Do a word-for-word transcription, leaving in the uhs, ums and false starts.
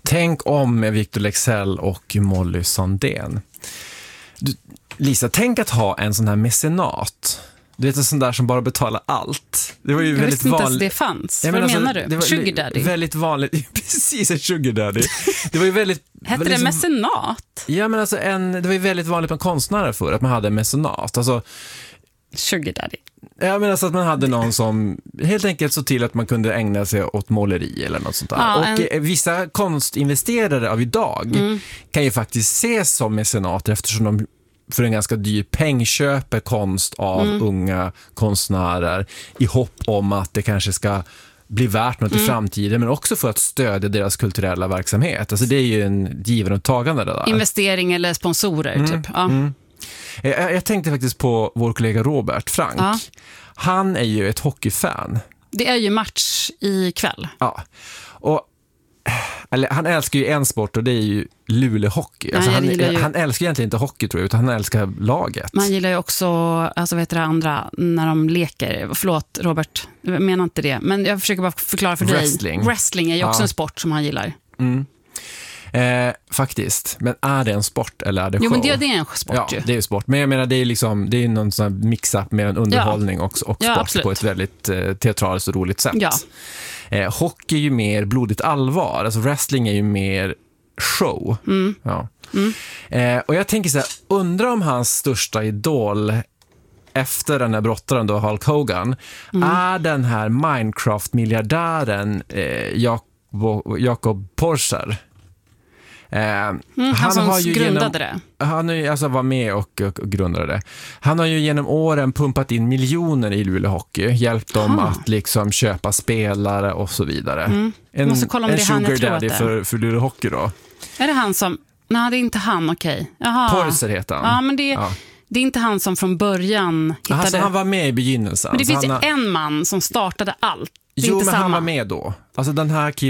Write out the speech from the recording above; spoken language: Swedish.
Tänk om med Victor Leksell och Molly Sandén. Du, Lisa, tänk att ha en sån här mecenat. Du vet, en sån där som bara betalar allt. Det var ju jag väldigt visste inte vanligt. ens det fanns. Ja, Vad men menar alltså, du? var Sugar daddy? Väldigt vanligt. Precis, en sugar daddy. Det var ju väldigt... Hette liksom, det mecenat? Ja, men alltså en, det var ju väldigt vanligt med konstnärer för att man hade en mecenat. Alltså... Sugar daddy. Ja, men alltså att man hade någon som helt enkelt så till att man kunde ägna sig åt måleri eller något sånt där. Ja, och en... vissa konstinvesterare av idag mm. kan ju faktiskt ses som mecenater eftersom de för en ganska dyr peng köper konst av mm. unga konstnärer i hopp om att det kanske ska bli värt något mm. i framtiden, men också för att stödja deras kulturella verksamhet. Alltså det är ju en given och tagande det där. Investering eller sponsorer mm. typ. Ja. Mm. Jag, jag tänkte faktiskt på vår kollega Robert Frank. Ja. Han är ju ett hockeyfan. Det är ju match ikväll. Ja, och eller, han älskar ju en sport och det är ju Luleå-hockey. Alltså, han, ju... han älskar egentligen inte hockey tror jag, utan han älskar laget. Man gillar ju också, alltså vet du det andra, när de leker. Förlåt Robert, jag menar inte det. Men jag försöker bara förklara för Wrestling. dig. Wrestling är ju också ja. en sport som han gillar. Mm. Eh, faktiskt. Men är det en sport eller är det show? Jo, men det, det är en sport ja, ju. det är sport. Men jag menar, det är liksom, det är någon sån här mix-up med en underhållning ja. och, och ja, sport absolut. på ett väldigt eh, teatraliskt och roligt sätt. Ja. Eh, hockey är ju mer blodigt allvar. Alltså wrestling är ju mer show. Mm. Ja. Mm. Eh, och jag tänker så här, undrar om hans största idol efter den här brottaren då, Hulk Hogan, mm. är den här Minecraft-miljardären eh, Jakob, Jakob Porser. Eh, mm, han, han som har ju grundade genom, det. Han är, alltså var med och, och, och grundade det. Han har ju genom åren pumpat in miljoner i Luleå Hockey, hjälpt dem Aha. att liksom köpa spelare och så vidare. Mm. En, måste kolla om en det är han, sugar jag daddy för, för Luleå Hockey då. Är det han som... Nej, det är inte han, okej. Okay. Porser heter han. Ja, men det, ja. det är inte han som från början hittade... Alltså, han var med i begynnelsen. Men det finns han ju har... en man som startade allt. Det är jo, inte men samma. han var med då. Alltså den här killen